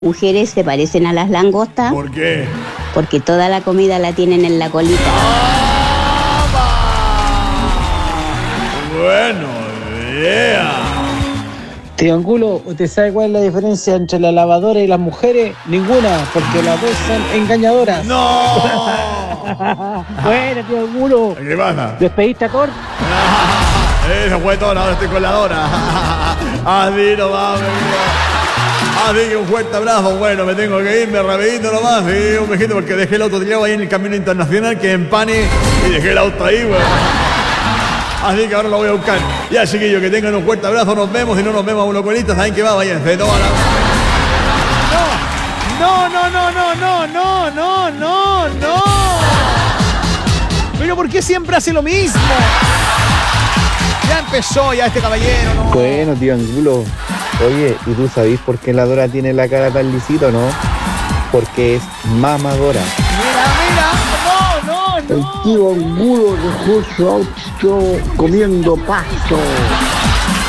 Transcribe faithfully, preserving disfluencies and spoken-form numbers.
mujeres se parecen a las langostas? ¿Por qué? Porque toda la comida la tienen en la colita. Bueno, yeah. Tío Angulo, ¿usted sabe cuál es la diferencia entre la lavadora y las mujeres? Ninguna, porque las dos son engañadoras. ¡No! Bueno, tío Angulo. ¿Qué pasa? ¿Despediste a Thor? Eso fue todo, ahora estoy con la Dora. Así nomás, me Así que un fuerte abrazo. Bueno, me tengo que irme rapidito nomás. Sí, un besito porque dejé el auto tirado ahí en el camino internacional, que en Pane, y dejé el auto ahí, weón. Así que ahora lo voy a buscar. Ya, chiquillos, que tengan un fuerte abrazo. Nos vemos. Si no nos vemos a unos colitas, ¿saben qué va? Váyanse toda la... No, no, no, no, no, no, no, no, no. Pero ¿por qué siempre hace lo mismo? Ya empezó ya este caballero, ¿no? Bueno, tío Angulo. Oye, ¿y tú sabés por qué la Dora tiene la cara tan lisito, no? Porque es mamadora. Mira, mira. No, no, no. El tío Angulo dejó su auto comiendo pasto.